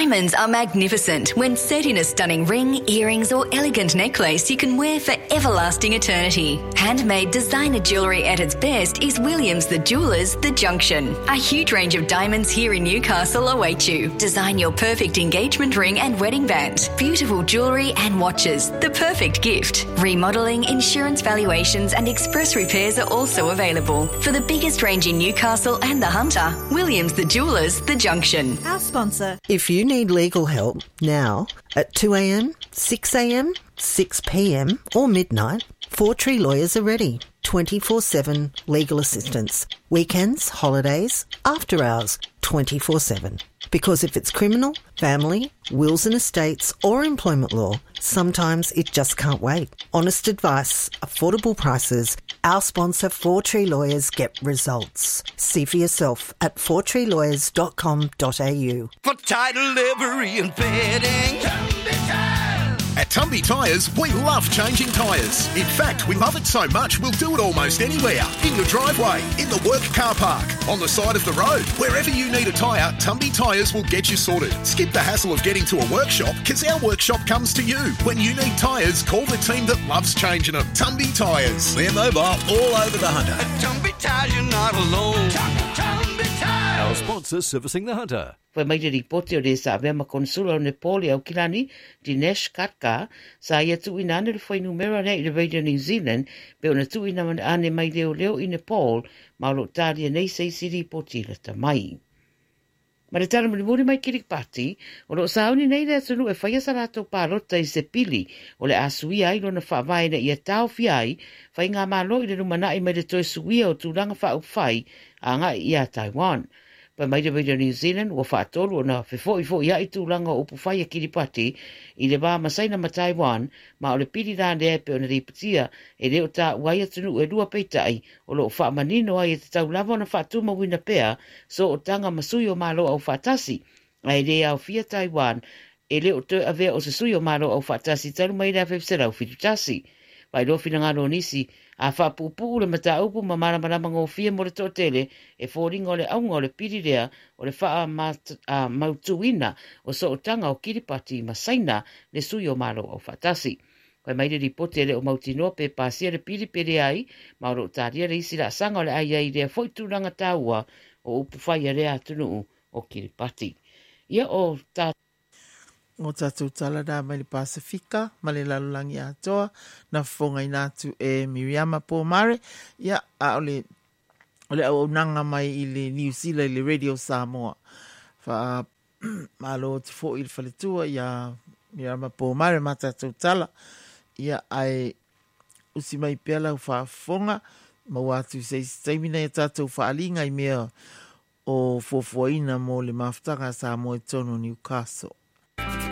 Diamonds are magnificent when set in a stunning ring, earrings or elegant necklace you can wear for everlasting eternity. Handmade designer jewellery at its best is Williams the Jewellers The Junction. A huge range of diamonds here in Newcastle await you. Design your perfect engagement ring and wedding band. Beautiful jewellery and watches, the perfect gift. Remodelling, insurance valuations and express repairs are also available. For the biggest range in Newcastle and the Hunter, Williams the Jewellers The Junction. Our sponsor. If you need legal help now at 2 a.m, 6 a.m, 6 p.m or midnight, Four Tree Lawyers are ready. 24/7 legal assistance. Weekends, holidays, after hours, 24/7. Because if it's criminal, family, wills and estates or employment law, sometimes it just can't wait. Honest advice, affordable prices. Our sponsor, Four Tree Lawyers, get results. See for yourself at fourtreelawyers.com.au. For title, livery and fitting. At Tumby Tyres, we love changing tyres. In fact, we love it so much we'll do it almost anywhere. In your driveway, in the work car park, on the side of the road. Wherever you need a tyre, Tumby Tyres will get you sorted. Skip the hassle of getting to a workshop because our workshop comes to you. When you need tyres, call the team that loves changing them. Tumby Tyres. They're mobile all over the Hunter. At Tumby Tyres, you're not alone. Tumby Tyres. Our sponsor servicing the Hunter. Fai mai te ripoti o le sa vea ma konsula o Nepali au kilani, Dinesh Katka, sa ia tuina ane le fai numera nei le Radio New Zealand, pe ona tuina ane mai leo i Nepal, ma lo tāria nei sei si ripoti le tamai. Ma le tala muri mai Kirikpati, o lo sauni nei le atunu e fai asa rato pārota i se pili, o le asuia ai lo na whaavaina i a tau fiai, fai ngā malo i le rumana i mai le toi suia o tūranga whau fai, a ngā i a Taiwan. Pa mai te Radio New Zealand, ua whaatolu o na whefo ia i tūranga o puwhai a Kiripati, i le wā masaina ma Taiwan, ma o le piri rāne e pe o na ripatia, e leo tā uai atunu e rua peitai, o lo wha manino ai e te tau lava na whaatuma wina pea, so o tanga masui o malo au whaatasi, ai le au fia Taiwan, e leo te avea o se sui o malo au whaatasi, taru mai rea whewsera au whitutasi. Vai lo fina ngā nisi, a whapupu le mata upu ma maramarama ngō fia mo le tōtele, e fōringa o le aunga o le pirirea, o le wha mautuina, o so o tanga o Kiripati ma saina le sui o malo au whatasi. Kai mai le ripote le o mautinoa pe pasia le piripere ai, ma o lo tāria le isi la sanga o le ai ai rea foituranga tāua o upu whai rea tunu o Kiripati. Ia o tā o tātou tala nā mai le Pasifika, ma le lalulangi atoa, na whonga inatu e Miriama Pomare, ia a ole au nanga mai i le New Zealand, le Radio Samoa. Wha malo te fo i le whaletua, ia Miriama Pomare, ma tātou tala, ia ai usi mai pēla u whaafonga, ma wātu se taimina e tātou whaalinga i mea o fofoina mo le maftanga Samoa e tono Newcastle.